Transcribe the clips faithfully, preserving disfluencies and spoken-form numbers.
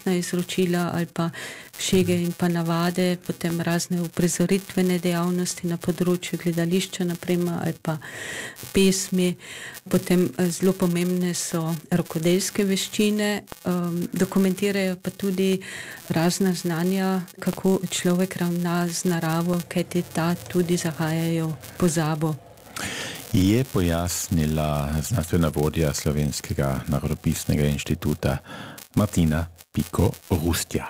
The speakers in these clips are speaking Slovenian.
umetnostna izročila ali pa šege in pa navade, potem razne uprizoritvene dejavnosti na področju gledališča, naprimer, ali pa pesmi. Potem zelo pomembne so rokodelske veščine, um, dokumentirajo pa tudi razna znanja, kako človek ravna z naravo, kajti ta tudi zahajajo pozabo. Je pojasnila znanstvena vodja Slovenskega narodopisnega inštituta Martina Piko Rustja.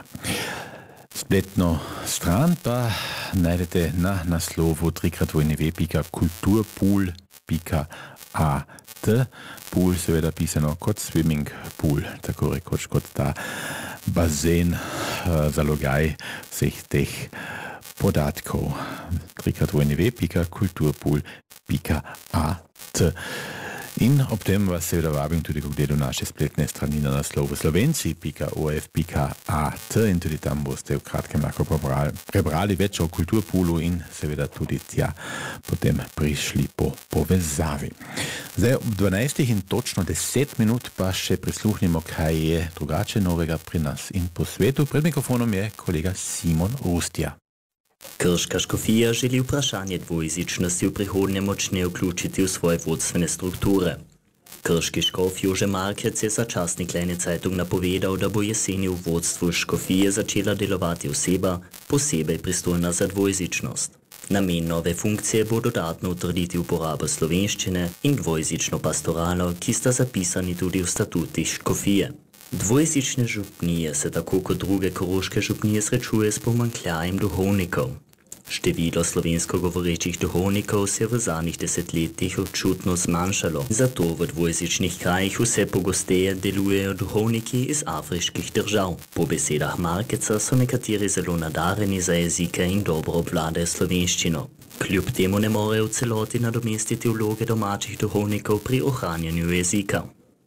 Spletno stran pa najdete na naslovu trikrat w w w pika kulturpool pika a t. Pool seveda pisano kot swimming pool, tako rekoč kot ta bazen, uh, zalogaj vseh teh podatkov. trikrat w w w pika kulturpool pika a t. In ob tem vas seveda vabim tudi k ogledu naše spletne strani na naslovu slovenci pika o f pika a t in tudi tam boste v kratkem lahko prebrali, prebrali več o kulturpoolu in seveda tudi tja potem prišli po povezavi. Zdaj ob dvanajstih in točno deset minut pa še prisluhnimo, kaj je drugače novega pri nas in po svetu. Pred mikrofonom je kolega Simon Rustja. Krška škofija želi vprašanje dvojezičnosti v prihodnje močneje vključiti v svoje vodstvene strukture. Krški škof Jože Markec je za časnik Kleine Zeitung napovedal, da bo jeseni v vodstvu škofije začela delovati oseba, posebej pristojna za dvojezičnost. Namen nove funkcije bo dodatno utrditi uporabo slovenščine in dvojezično pastoralo, ki sta zapisani tudi v statutih škofije. Dvojezične župnije se tako kot druge koroške župnije srečuje s pomanjkljajem duhovnikov. Število slovensko govorečih duhovnikov se je v zadnjih desetletjih občutno zmanjšalo, zato v dvojezičnih krajih vse pogosteje delujejo duhovniki iz afriških držav. Po besedah Markeca so nekateri zelo nadarjeni za jezike in dobro obvladajo slovenščino. Kljub temu ne morejo v celoti nadomestiti vloge domačih duhovnikov pri ohranjanju jezika.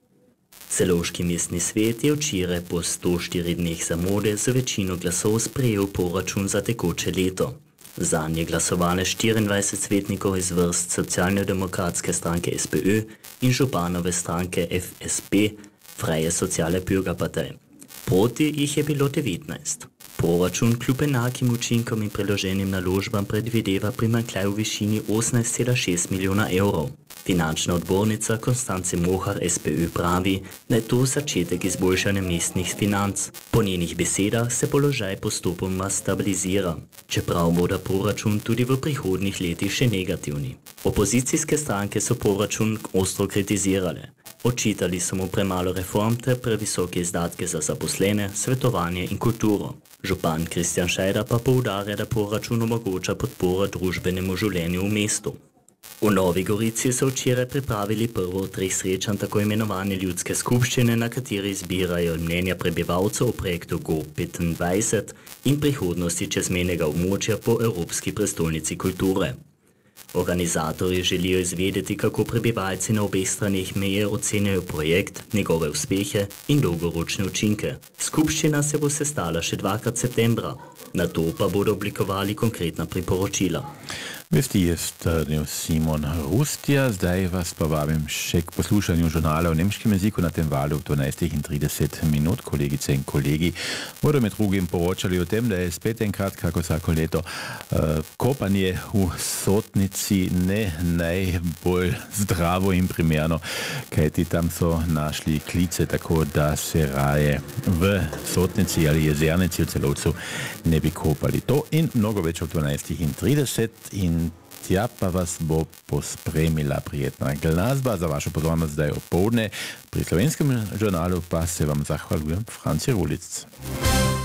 Celovški mestni svet je včeraj po sto štirih dneh zamode z večino glasov sprejel proračun za tekoče leto. Zanj je glasovalo štiriindvajset svetnikov iz vrst socialno-demokratske stranke S P Ö in županove stranke F S P, Freie Soziale Bürgerpartei. Proti jih je bilo devetnajst. Proračun kljub enakim učinkom in preloženim naložbam predvideva primanjkljaj v višini osemnajst cela šest milijona evrov. Finančna odbornica Konstance Mohar S P Ö pravi, da je to začetek izboljšanja mestnih financ. Po njenih besedah se položaj postopoma stabilizira, čeprav bo da proračun tudi v prihodnjih letih še negativni. Opozicijske stranke so proračun ostro kritizirale. Očitali so mu premalo reform ter previsoke izdatke za zaposlene, svetovanje in kulturo. Župan Kristjan Šajder pa poudarja, da proračun omogoča podporo družbenemu življenju v mestu. V Novi Gorici so včeraj pripravili prvo od treh srečanj tako imenovane ljudske skupščine, na kateri zbirajo mnenja prebivalcev o projektu Go petindvajset in prihodnosti čezmejnega območja po Evropski prestolnici kulture. Organizatorji želijo izvedeti, kako prebivalci na obeh straneh meje ocenjajo projekt, njegove uspehe in dolgoročne učinke. Skupščina se bo sestala še dvakrat septembra, nato pa bodo oblikovali konkretna priporočila. Vesti jest Simon Rustja, zdaj vas pa vabim še k poslušanju žurnala v nemškem jeziku na tem valu v dvanajstih in trideset minut. Kolegice in kolegi bodo med drugim poročali o tem, da je spet enkrat, kako vsako leto, uh, kopanje v Sotnici ne najbolj zdravo in primerno, kajti tam so našli klice tako, da se raje v Sotnici ali Jezernici v Celovcu ne bi kopali. To in mnogo več ob dvanajstih in trideset in tja pa vas bo pospremila prijetna glasba. Za vašo pozornost zdaj opoldne. Pri Slovenskem žurnalu pa se vam zahvaljujem Franci Rulic.